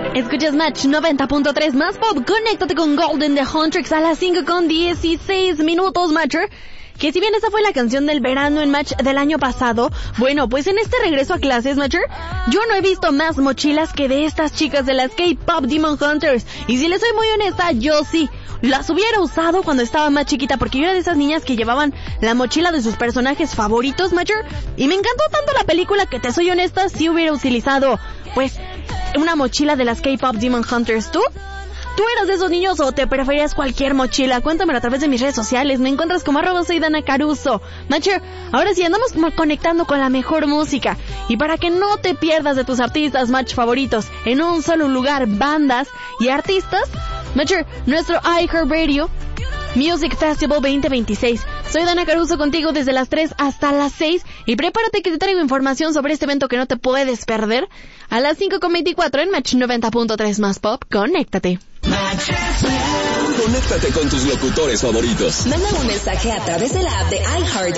Escuchas Match 90.3 más pop. Conéctate con Golden The Huntrix a las 5:16 Matcher. Que si bien esa fue la canción del verano en Match del año pasado, bueno, pues en este regreso a clases, Matcher, yo no he visto más mochilas que de estas chicas de las K-Pop Demon Hunters. Y si les soy muy honesta, yo sí las hubiera usado cuando estaba más chiquita, porque yo era de esas niñas que llevaban la mochila de sus personajes favoritos, Matcher. Y me encantó tanto la película que, te soy honesta, sí hubiera utilizado, pues, una mochila de las K-Pop Demon Hunters. ¿Tú eras de esos niños o te preferías cualquier mochila? Cuéntamelo a través de mis redes sociales. Me encuentras como @soydanacaruso. Matcher, ahora sí andamos conectando con la mejor música. Y para que no te pierdas de tus artistas Match favoritos en un solo lugar, bandas y artistas, Matcher, nuestro iHeartRadio Music Festival 2026. Soy Dana Caruso contigo desde las 3 hasta las 6 y prepárate que te traigo información sobre este evento que no te puedes perder a las 5:24 en Match 90.3 más pop. Conéctate. Conéctate con tus locutores favoritos. Manda un mensaje a través de la app de iHeart